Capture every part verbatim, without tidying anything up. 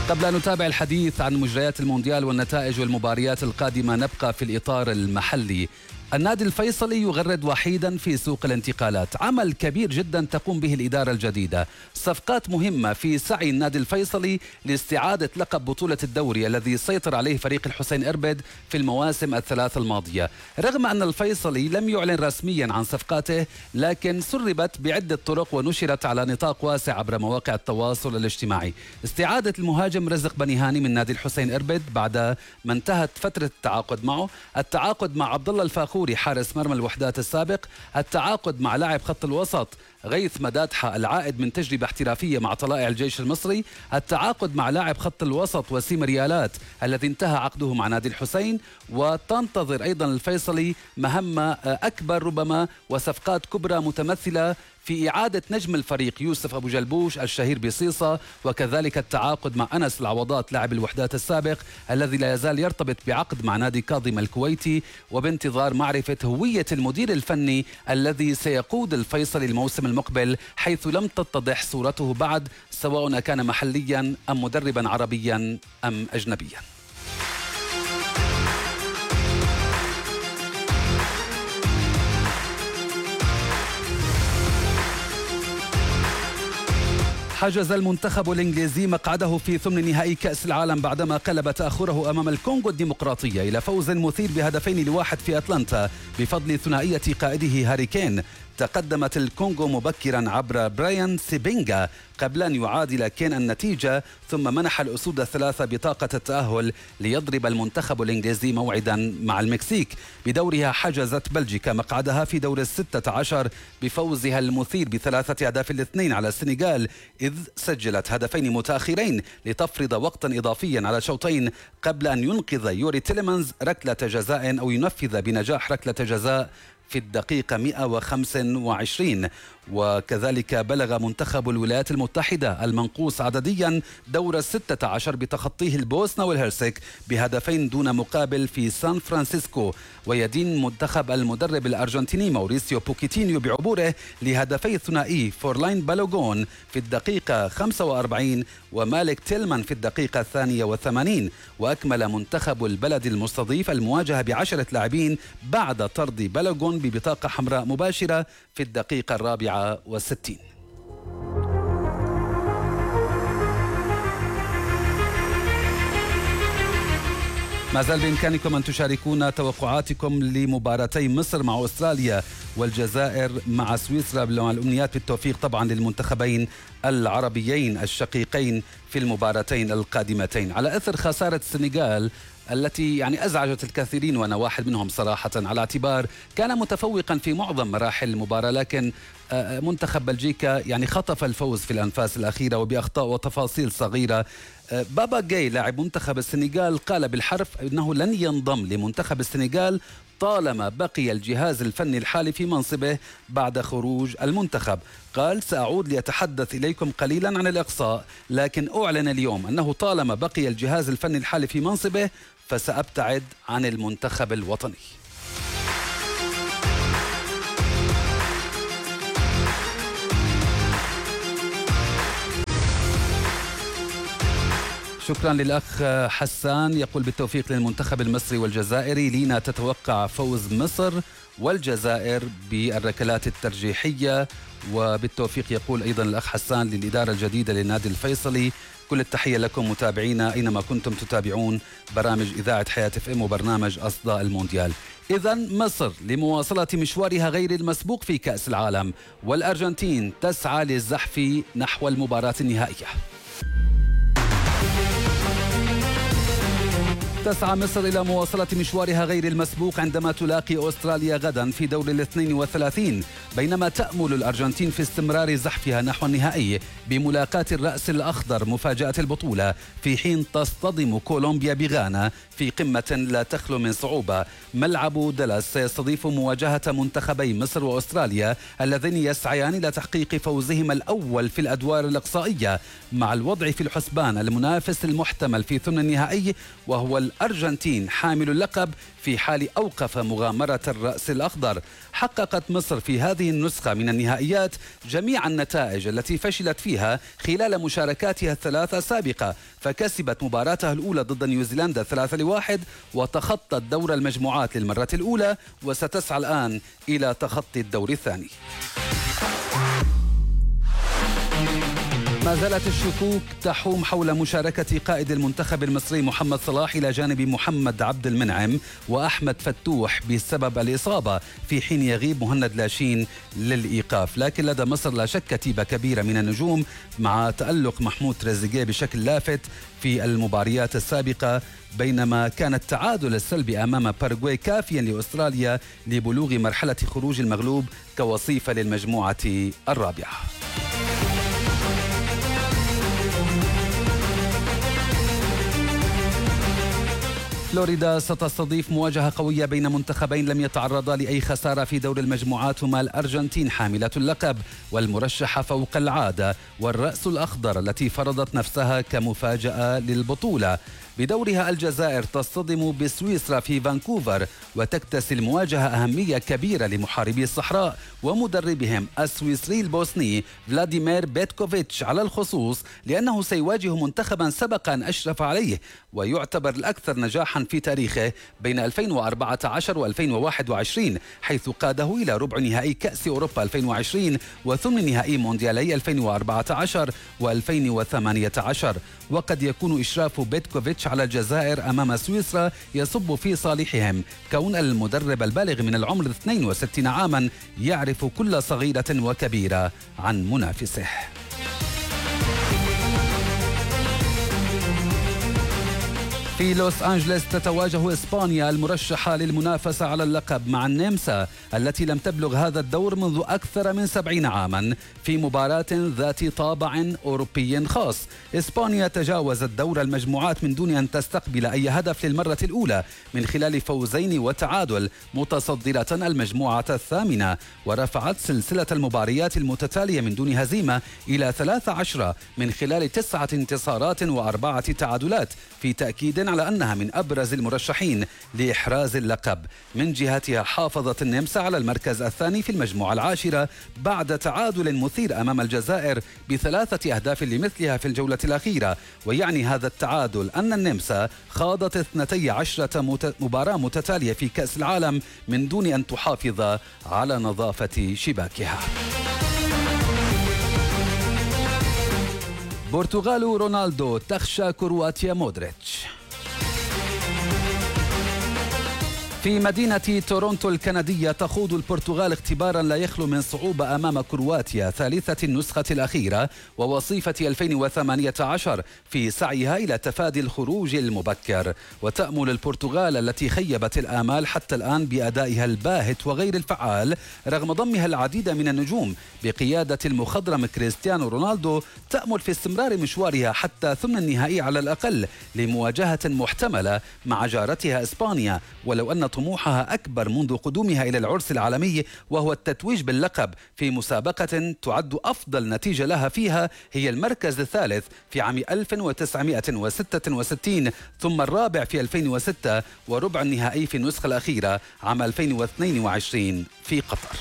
قبل أن نتابع الحديث عن مجريات المونديال والنتائج والمباريات القادمة نبقى في الإطار المحلي. النادي الفيصلي يغرد وحيدا في سوق الانتقالات، عمل كبير جدا تقوم به الإدارة الجديدة، صفقات مهمة في سعي النادي الفيصلي لاستعادة لقب بطولة الدوري الذي سيطر عليه فريق الحسين إربد في المواسم الثلاث الماضية. رغم أن الفيصلي لم يعلن رسميا عن صفقاته، لكن سربت بعدة طرق ونشرت على نطاق واسع عبر مواقع التواصل الاجتماعي. استعادة المهاجم رزق بني هاني من نادي الحسين إربد بعد ما انتهت فترة التعاقد معه، التعاقد مع عبد الله الفاخوري حارس مرمى الوحدات السابق، التعاقد مع لاعب خط الوسط غيث مدادحة العائد من تجربة احترافية مع طلائع الجيش المصري، التعاقد مع لاعب خط الوسط وسيم ريالات الذي انتهى عقده مع نادي الحسين. وتنتظر أيضا الفيصلي مهمة أكبر ربما وصفقات كبرى متمثلة في إعادة نجم الفريق يوسف أبو جلبوش الشهير بصيصة، وكذلك التعاقد مع أنس العوضات لاعب الوحدات السابق الذي لا يزال يرتبط بعقد مع نادي كاظم الكويتي، وبانتظار معرفة هوية المدير الفني الذي سيقود الفيصلي الموسم المقبل، حيث لم تتضح صورته بعد سواء كان محليا أم مدربا عربيا أم أجنبيا. حجز المنتخب الإنجليزي مقعده في ثمن نهائي كأس العالم بعدما قلب تأخره أمام الكونغو الديمقراطية إلى فوز مثير بهدفين لواحد في أتلانتا بفضل ثنائية قائده هاري كين. تقدمت الكونغو مبكرا عبر برايان سيبينغا قبل أن يعادل كين النتيجة، ثم منح الأسود الثلاثة بطاقة التأهل ليضرب المنتخب الإنجليزي موعدا مع المكسيك. بدورها حجزت بلجيكا مقعدها في دور الستة عشر بفوزها المثير بثلاثة أهداف الاثنين على السنغال، إذ سجلت هدفين متأخرين لتفرض وقتا إضافيا على شوطين قبل أن ينقذ يوري تيليمانز ركلة جزاء أو ينفذ بنجاح ركلة جزاء في الدقيقة مئة وخمسة وعشرين. وكذلك بلغ منتخب الولايات المتحدة المنقوص عدديا دور الستة عشر بتخطيه البوسنة والهرسك بهدفين دون مقابل في سان فرانسيسكو، ويدين منتخب المدرب الأرجنتيني موريسيو بوكيتينيو بعبوره لهدفي ثنائي فورلاين بالوغون في الدقيقة خمسة وأربعين ومالك تيلمان في الدقيقة الثانية وثمانين. وأكمل منتخب البلد المستضيف المواجهة بعشرة لاعبين بعد طرد بالوغون ببطاقة حمراء مباشرة في الدقيقة الرابعة والستين. ما زال بإمكانكم أن تشاركونا توقعاتكم لمباراتي مصر مع أستراليا والجزائر مع سويسرا، مع الأمنيات بالتوفيق طبعا للمنتخبين العربيين الشقيقين في المباراتين القادمتين. على أثر خسارة السنغال التي يعني أزعجت الكثيرين وأنا واحد منهم صراحة، على اعتبار كان متفوقا في معظم مراحل المباراة، لكن منتخب بلجيكا يعني خطف الفوز في الأنفاس الأخيرة وبأخطاء وتفاصيل صغيرة. بابا جاي لاعب منتخب السنغال قال بالحرف أنه لن ينضم لمنتخب السنغال طالما بقي الجهاز الفني الحالي في منصبه بعد خروج المنتخب. قال: سأعود لأتحدث إليكم قليلا عن الإقصاء، لكن أعلن اليوم أنه طالما بقي الجهاز الفني الحالي في منصبه فسأبتعد عن المنتخب الوطني. شكرا للأخ حسان، يقول بالتوفيق للمنتخب المصري والجزائري. لينا تتوقع فوز مصر والجزائر بالركلات الترجيحية، وبالتوفيق يقول أيضا الأخ حسان للإدارة الجديدة للنادي الفيصلي. كل التحية لكم متابعينا أينما كنتم تتابعون برامج إذاعة حياة اف ام وبرنامج أصداء المونديال. إذن مصر لمواصلة مشوارها غير المسبوق في كأس العالم، والأرجنتين تسعى للزحف نحو المباراة النهائية. تسعى مصر إلى مواصلة مشوارها غير المسبوق عندما تلاقي أستراليا غدا في دور الاثنين وثلاثين، بينما تأمل الأرجنتين في استمرار زحفها نحو النهائي بملاقاة الرأس الأخضر مفاجأة البطولة، في حين تصطدم كولومبيا بغانا في قمة لا تخلو من صعوبة. ملعب دالاس سيستضيف مواجهة منتخبي مصر وأستراليا اللذين يسعيان إلى تحقيق فوزهما الأول في الأدوار الإقصائية، مع الوضع في الحسبان المنافس المحتمل في ثمن النهائي وهو الأرجنتين حامل اللقب في حال أوقف مغامرة الرأس الأخضر. حققت مصر في هذه النسخة من النهائيات جميع النتائج التي فشلت فيها خلال مشاركاتها الثلاثة السابقة، فكسبت مباراتها الأولى ضد نيوزيلندا ثلاثة لواحد وتخطت دور المجموعات للمرة الأولى، وستسعى الآن إلى تخطي الدور الثاني. ما زالت الشكوك تحوم حول مشاركة قائد المنتخب المصري محمد صلاح إلى جانب محمد عبد المنعم وأحمد فتوح بسبب الإصابة، في حين يغيب مهند لاشين للإيقاف. لكن لدى مصر لا شك كتيبة كبيرة من النجوم، مع تألق محمود تريزيجيه بشكل لافت في المباريات السابقة، بينما كان التعادل السلبي أمام باراغواي كافيا لأستراليا لبلوغ مرحلة خروج المغلوب كوصيفة للمجموعة الرابعة. فلوريدا ستستضيف مواجهة قوية بين منتخبين لم يتعرضا لأي خسارة في دور المجموعات، هما الأرجنتين حاملة اللقب والمرشحة فوق العادة، والرأس الأخضر التي فرضت نفسها كمفاجأة للبطولة. بدورها الجزائر تصطدم بسويسرا في فانكوفر، وتكتسي المواجهة أهمية كبيرة لمحاربي الصحراء ومدربهم السويسري البوسني فلاديمير بيتكوفيتش على الخصوص، لأنه سيواجه منتخبا سبق أن أشرف عليه ويعتبر الأكثر نجاحا في تاريخه بين ألفين وأربعة عشر وألفين وواحد وعشرين، حيث قاده إلى ربع نهائي كأس أوروبا ألفين وعشرين وثمن نهائي مونديالي ألفين وأربعة عشر وألفين وثمانية عشر. وقد يكون إشراف بيتكوفيتش على الجزائر أمام سويسرا يصب في صالحهم، كون المدرب البالغ من العمر اثنين وستين عاما يعرف كل صغيرة وكبيرة عن منافسه. في لوس أنجلوس تتواجه إسبانيا المرشحة للمنافسة على اللقب مع النمسا التي لم تبلغ هذا الدور منذ أكثر من سبعين عاما، في مباراة ذات طابع أوروبي خاص. إسبانيا تجاوزت دور المجموعات من دون أن تستقبل أي هدف للمرة الأولى من خلال فوزين وتعادل، متصدرة المجموعة الثامنة، ورفعت سلسلة المباريات المتتالية من دون هزيمة إلى ثلاث عشر من خلال تسعة انتصارات وأربعة تعادلات، في تأكيد على أنها من أبرز المرشحين لإحراز اللقب. من جهتها حافظت النمسا على المركز الثاني في المجموعة العاشرة بعد تعادل مثير أمام الجزائر بثلاثة أهداف لمثلها في الجولة الأخيرة، ويعني هذا التعادل أن النمسا خاضت اثنتي عشرة مباراة متتالية في كأس العالم من دون أن تحافظ على نظافة شباكها. برتغال رونالدو تخشى كرواتيا مودريتش. في مدينة تورونتو الكندية تخوض البرتغال اختبارا لا يخلو من صعوبة أمام كرواتيا ثالثة النسخة الأخيرة ووصيفة ألفين وثمانية عشر في سعيها إلى تفادي الخروج المبكر. وتأمل البرتغال التي خيبت الآمال حتى الآن بأدائها الباهت وغير الفعال رغم ضمها العديد من النجوم بقيادة المخضرم كريستيانو رونالدو، تأمل في استمرار مشوارها حتى ثمن النهائي على الأقل لمواجهة محتملة مع جارتها إسبانيا، ولو أن طموحها أكبر منذ قدومها إلى العرس العالمي، وهو التتويج باللقب في مسابقة تعد أفضل نتيجة لها فيها هي المركز الثالث في عام ألف وتسعمائة وستة وستين، ثم الرابع في ألفين وستة، وربع النهائي في النسخة الأخيرة عام ألفين واثنين وعشرين في قطر.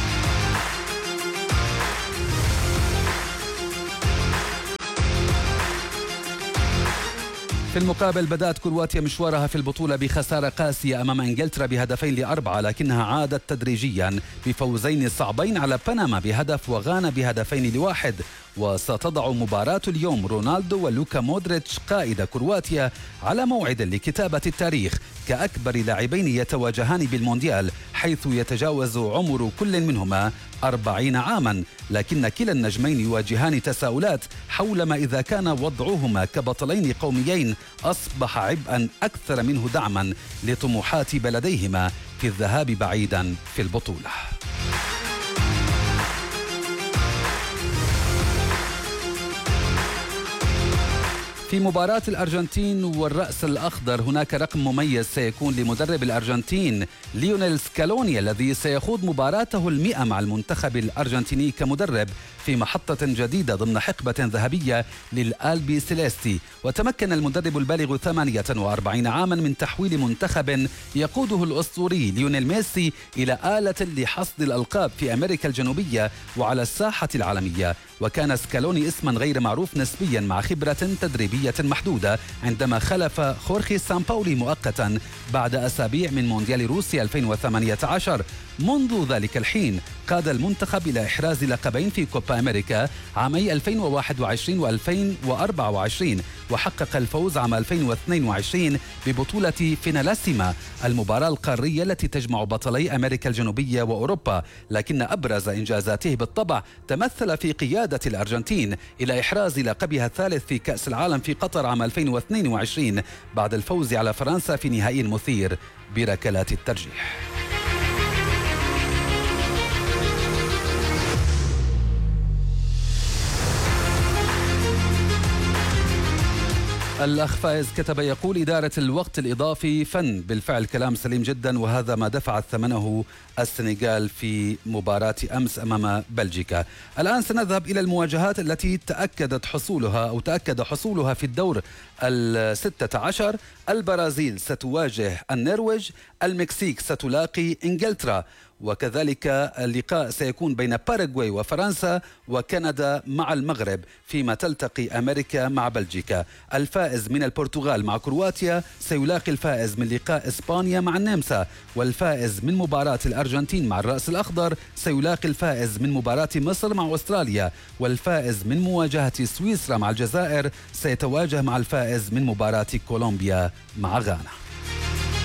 في المقابل بدأت كرواتيا مشوارها في البطولة بخسارة قاسية أمام إنجلترا بهدفين لأربعة، لكنها عادت تدريجيا بفوزين صعبين على بنما بهدف وغانا بهدفين لواحد. وستضع مباراة اليوم رونالدو ولوكا مودريتش قائد كرواتيا على موعد لكتابة التاريخ كأكبر لاعبين يتواجهان بالمونديال، حيث يتجاوز عمر كل منهما أربعين عاما، لكن كلا النجمين يواجهان تساؤلات حول ما إذا كان وضعهما كبطلين قوميين أصبح عبئا أكثر منه دعما لطموحات بلديهما في الذهاب بعيدا في البطولة. في مباراة الأرجنتين والرأس الأخضر هناك رقم مميز سيكون لمدرب الأرجنتين ليونيل سكالوني الذي سيخوض مباراته المئة مع المنتخب الأرجنتيني كمدرب في محطة جديدة ضمن حقبة ذهبية للألبي سيليستي. وتمكن المدرب البالغ ثمانية وأربعين عاما من تحويل منتخب يقوده الأسطوري ليونيل ميسي إلى آلة لحصد الألقاب في أمريكا الجنوبية وعلى الساحة العالمية. وكان سكالوني اسما غير معروف نسبيا مع خبرة تدريبية محدودة عندما خلف خورخي سامباولي مؤقتا بعد أسابيع من مونديال روسيا ألفين وثمانية عشر. منذ ذلك الحين قاد المنتخب إلى إحراز لقبين في كوبا أمريكا عامي ألفين وواحد وعشرين وألفين وأربعة وعشرين، وحقق الفوز عام ألفين واثنين وعشرين ببطولة فينالاسيما المباراة القارية التي تجمع بطلي أمريكا الجنوبية وأوروبا. لكن أبرز إنجازاته بالطبع تمثل في قيادة الأرجنتين إلى إحراز لقبها الثالث في كأس العالم في قطر عام ألفين واثنين وعشرين بعد الفوز على فرنسا في نهائي مثير بركلات الترجيح. الأخ فايز كتب يقول: إدارة الوقت الإضافي فن. بالفعل كلام سليم جدا، وهذا ما دفعت ثمنه السنغال في مباراة أمس أمام بلجيكا. الآن سنذهب إلى المواجهات التي تأكدت حصولها أو تأكد حصولها في الدور الستة عشر. البرازيل ستواجه النرويج، المكسيك ستلاقي إنجلترا، وكذلك اللقاء سيكون بين باراغواي وفرنسا، وكندا مع المغرب، فيما تلتقي أمريكا مع بلجيكا. الفائز من البرتغال مع كرواتيا سيلاقي الفائز من لقاء إسبانيا مع النمسا، والفائز من مباراة الأرجنتين مع الرأس الأخضر سيلاقي الفائز من مباراة مصر مع أستراليا، والفائز من مواجهة سويسرا مع الجزائر سيتواجه مع الفائز من مباراة كولومبيا مع غانا.